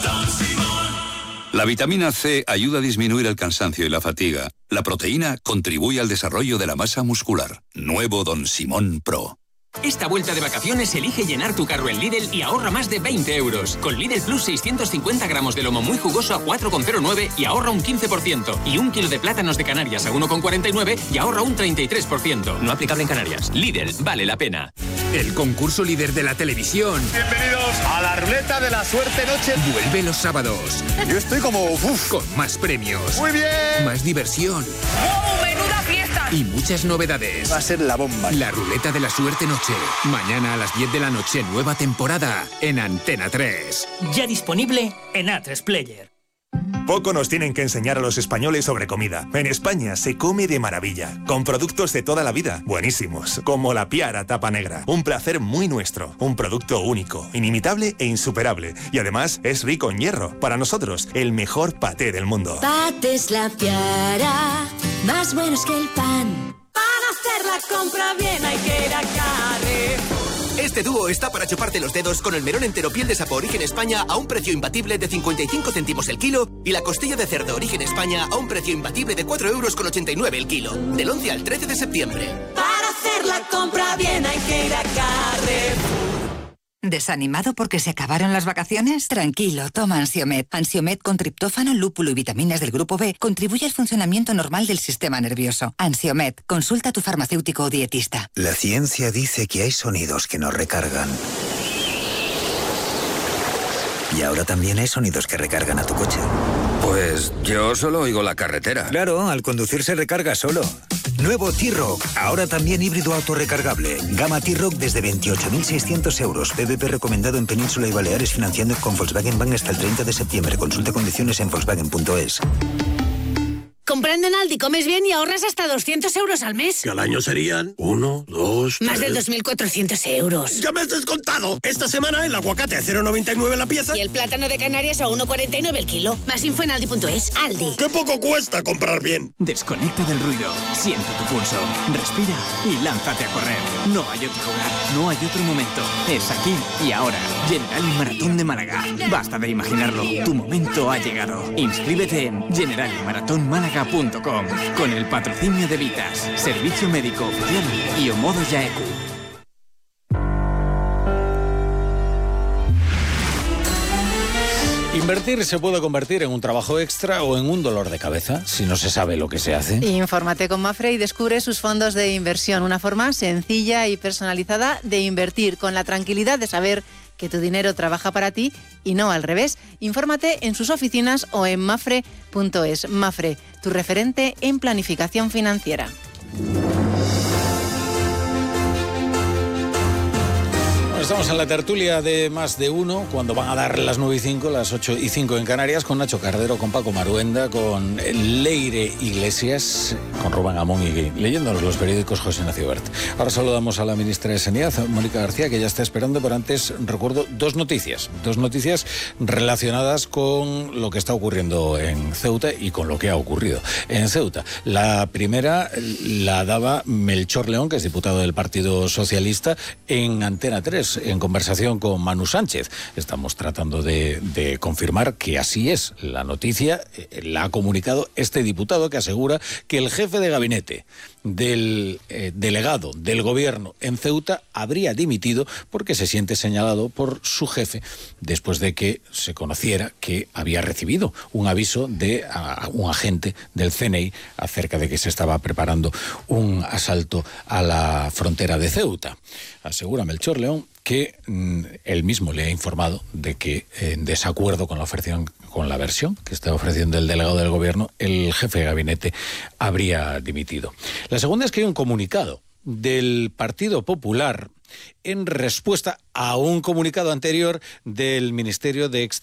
La vitamina C ayuda a disminuir el cansancio y la fatiga. La proteína contribuye al desarrollo de la masa muscular. Nuevo Don Simón Pro. Esta vuelta de vacaciones elige llenar tu carro en Lidl y ahorra más de 20 euros. Con Lidl Plus 650 gramos de lomo muy jugoso a 4,09 y ahorra un 15%. Y 1 kilo de plátanos de Canarias a 1,49 y ahorra un 33%. No aplicable en Canarias. Lidl, vale la pena. El concurso líder de la televisión. Bienvenidos a la ruleta de la suerte noche. Vuelve los sábados. Yo estoy como... Con más premios. Muy bien. Más diversión. ¡Oh, menuda fiesta! Y muchas novedades. Va a ser la bomba. La ruleta de la suerte noche. Mañana a las 10 de la noche, nueva temporada en Antena 3. Ya disponible en A3 Player. Poco nos tienen que enseñar a los españoles sobre comida. En España se come de maravilla, con productos de toda la vida, buenísimos, como la Piara Tapa Negra. Un placer muy nuestro, un producto único, inimitable e insuperable. Y además es rico en hierro. Para nosotros, el mejor paté del mundo. Patés La Piara, más buenos que el pan. Para hacer la compra bien hay que ir a Carrefour. Este dúo está para chuparte los dedos con el melón entero piel de sapo Origen España a un precio imbatible de 55 céntimos el kilo y la costilla de cerdo Origen España a un precio imbatible de 4,89 € el kilo. Del 11 al 13 de septiembre. Para hacer la compra bien hay que ir a Carrefour. ¿Desanimado porque se acabaron las vacaciones? Tranquilo, toma Ansiomed. Ansiomed con triptófano, lúpulo y vitaminas del grupo B contribuye al funcionamiento normal del sistema nervioso. Ansiomed, consulta a tu farmacéutico o dietista. La ciencia dice que hay sonidos que nos recargan. Y ahora también hay sonidos que recargan a tu coche. Pues yo solo oigo la carretera. Claro, al conducir se recarga solo. Nuevo T-Roc, ahora también híbrido autorrecargable. Gama T-Roc desde 28.600 euros. PVP recomendado en Península y Baleares, financiando con Volkswagen Bank hasta el 30 de septiembre. Consulta condiciones en volkswagen.es. Comprando en Aldi comes bien y ahorras hasta 200 euros al mes. Que al año serían 1, 2, 3... Más de 2.400 euros. ¡Ya me has descontado! Esta semana el aguacate a 0,99 la pieza. Y el plátano de Canarias a 1,49 el kilo. Más info en Aldi.es. Aldi. ¡Qué poco cuesta comprar bien! Desconecta del ruido, siente tu pulso, respira y lánzate a correr. No hay otro lugar, no hay otro momento. Es aquí y ahora. General Maratón de Málaga. Basta de imaginarlo, tu momento ha llegado. Inscríbete en generalmaratonmálaga.com con el patrocinio de Vitas, Servicio Médico Oficial y Omodo Yaeku. Invertir se puede convertir en un trabajo extra o en un dolor de cabeza si no se sabe lo que se hace. Infórmate con Mapfre y descubre sus fondos de inversión, una forma sencilla y personalizada de invertir con la tranquilidad de saber que tu dinero trabaja para ti y no al revés. Infórmate en sus oficinas o en mafre.es. Mafre, tu referente en planificación financiera. Estamos en la tertulia de Más de Uno, cuando van a dar las 9:05, las 8:05 en Canarias, con Nacho Cardero, con Paco Maruenda, con Leire Iglesias, con Rubén Amón y leyéndonos los periódicos José Ignacio Bert. Ahora saludamos a la ministra de Sanidad, Mónica García, que ya está esperando, pero antes recuerdo dos noticias relacionadas con lo que está ocurriendo en Ceuta y con lo que ha ocurrido en Ceuta. La primera la daba Melchor León, que es diputado del Partido Socialista, en Antena 3. En conversación con Manu Sánchez. Estamos tratando de confirmar que así es. La noticia la ha comunicado este diputado, que asegura que el jefe de gabinete del delegado del gobierno en Ceuta habría dimitido porque se siente señalado por su jefe después de que se conociera que había recibido un aviso de un agente del CNI acerca de que se estaba preparando un asalto a la frontera de Ceuta. Asegura Melchor León que él mismo le ha informado de que, en desacuerdo con la versión que está ofreciendo el delegado del gobierno, el jefe de gabinete habría dimitido. La segunda es que hay un comunicado del Partido Popular en respuesta a un comunicado anterior del Ministerio de Exteriores